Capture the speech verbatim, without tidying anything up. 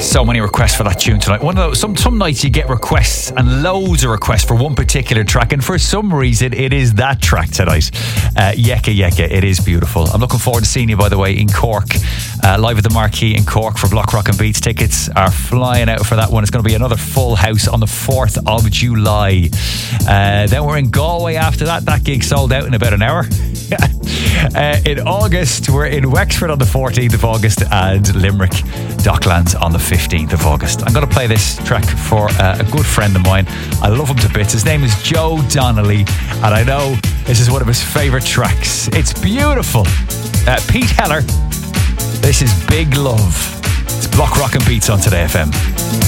So many requests for that tune tonight. One of those, some some nights you get requests and loads of requests for one particular track, and for some reason it is that track tonight. Uh, Yeka Yeka, it is beautiful. I'm looking forward to seeing you, by the way, in Cork, uh, live at the Marquee in Cork for Block Rock and Beats. Tickets are flying out for that one. It's going to be another full house on the fourth of July. Uh, then we're in Galway after that. That gig sold out in about an hour. uh, in August, we're in Wexford on the fourteenth of August and Limerick Docklands on the fifteenth of August. I'm going to play this track for uh, a good friend of mine. I love him to bits. His name is Joe Donnelly, and I know this is one of his favourite tracks. It's beautiful. Uh, Pete Heller, this is Big Love. It's Block Rock and Beats on Today F M.